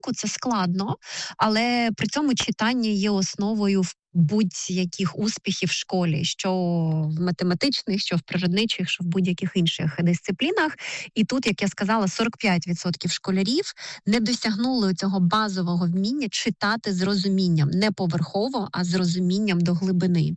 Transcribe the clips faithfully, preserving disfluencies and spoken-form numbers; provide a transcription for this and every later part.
року це складно, але при цьому читання є основою в будь-яких успіхів в школі, що в математичних, що в природничих, що в будь-яких інших дисциплінах. І тут, як я сказала, сорок п'ять відсотків школярів не досягнули цього базового вміння читати з розумінням, не поверхово, а з розумінням до глибини. Е,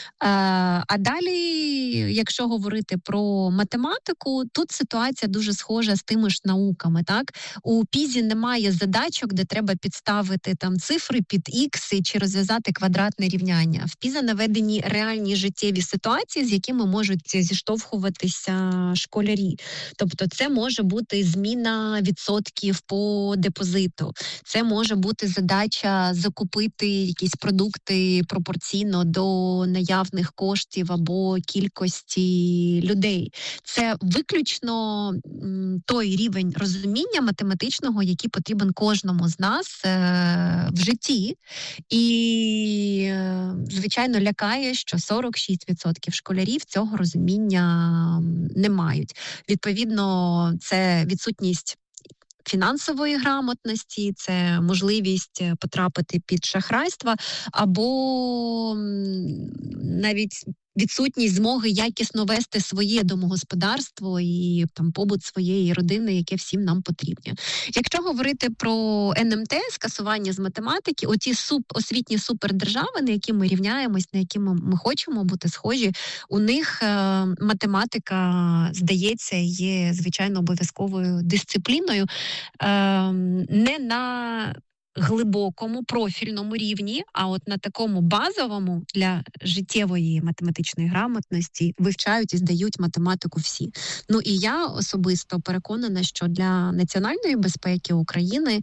а далі, якщо говорити про математику, тут ситуація дуже схожа з тими ж науками. Так? У пізі немає задачок, де треба підставити там цифри під ікси чи розв'язати квадратне рівняння. В піза наведені реальні життєві ситуації, з якими можуть зіштовхуватися школярі. Тобто це може бути зміна відсотків по депозиту. Це може бути задача закупити якісь продукти пропорційно до наявних коштів або кількості людей. Це виключно м, той рівень розуміння математичного, який потрібен кожному з нас е, в житті. І звичайно, лякає, що сорок шість відсотків школярів цього розуміння не мають. Відповідно, це відсутність фінансової грамотності, це можливість потрапити під шахрайства або навіть відсутність змоги якісно вести своє домогосподарство і там побут своєї родини, яке всім нам потрібне. Якщо говорити про ен ем те, скасування з математики, оці суп, освітні супердержави, на які ми рівняємось, на які ми, ми хочемо бути схожі, у них е, математика, здається, є, звичайно, обов'язковою дисципліною. Е, не на глибокому, профільному рівні, а от на такому базовому для життєвої математичної грамотності вивчають і здають математику всі. Ну і я особисто переконана, що для національної безпеки України,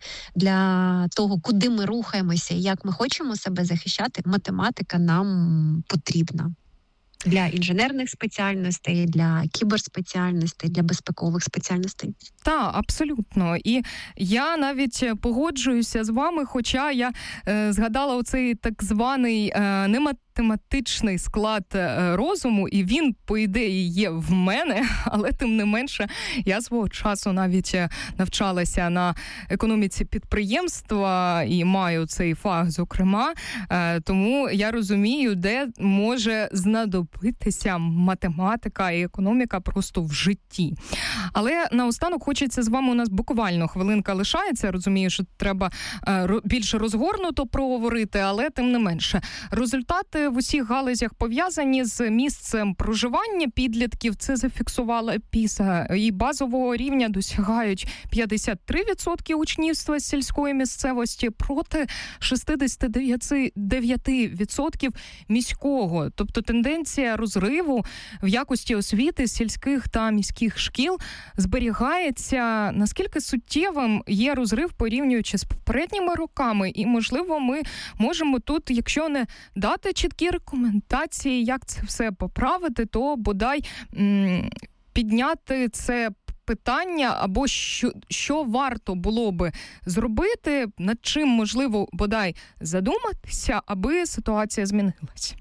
для того, куди ми рухаємося і як ми хочемо себе захищати, математика нам потрібна. Для інженерних спеціальностей, для кіберспеціальностей, для безпекових спеціальностей. Так, абсолютно. І я навіть погоджуюся з вами, хоча я е, згадала оцей так званий е, нематематичний склад е, розуму, і він, по ідеї, є в мене, але тим не менше я свого часу навіть навчалася на економіці підприємства і маю цей фах, зокрема, е, тому я розумію, де може знадобитися математика і економіка просто в житті. Але наостанок хочеться з вами, у нас буквально хвилинка лишається, розумію, що треба е, більше розгорнуто проговорити, але тим не менше. Результати в усіх галузях пов'язані з місцем проживання підлітків, це зафіксувала піса, і базового рівня досягають п'ятдесят три відсотки учнівства з сільської місцевості проти шістдесят дев'ять відсотків міського. Тобто тенденція розриву в якості освіти сільських та міських шкіл зберігається. Наскільки суттєвим є розрив, порівнюючи з попередніми роками? І, можливо, ми можемо тут, якщо не дати чіткі рекомендації, як це все поправити, то бодай м- підняти це питання, або що, що варто було би зробити, над чим, можливо, бодай задуматися, аби ситуація змінилась.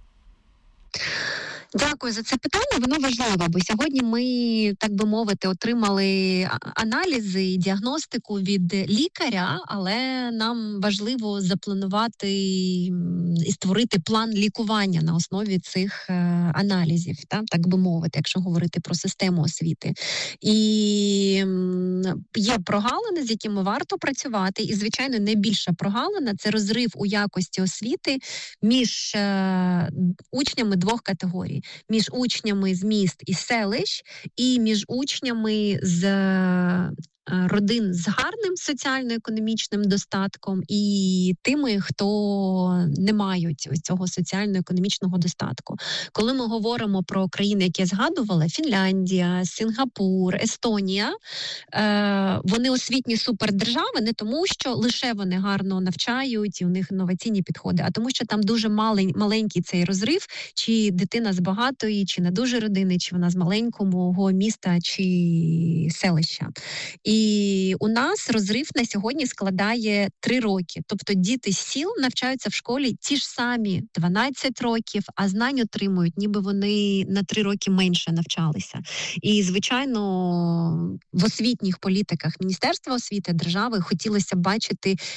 Дякую за це питання, воно важливе, бо сьогодні ми, так би мовити, отримали аналізи і діагностику від лікаря, але нам важливо запланувати і створити план лікування на основі цих аналізів, так, так би мовити, якщо говорити про систему освіти. І є прогалини, з якими варто працювати, і, звичайно, найбільша прогалина – це розрив у якості освіти між учнями двох категорій. Між учнями з міст і селищ і між учнями з родин з гарним соціально-економічним достатком і тими, хто не мають ось цього соціально-економічного достатку. Коли ми говоримо про країни, які я згадувала, Фінляндія, Сингапур, Естонія, е, вони освітні супердержави не тому, що лише вони гарно навчають і у них інноваційні підходи, а тому, що там дуже малень, маленький цей розрив, чи дитина з багатої, чи не дуже родини, чи вона з маленького міста, чи селища. І у нас розрив на сьогодні складає три роки. Тобто діти з сіл навчаються в школі ті ж самі дванадцять років, а знань отримують, ніби вони на три роки менше навчалися. І, звичайно, в освітніх політиках Міністерства освіти, держави хотілося б бачити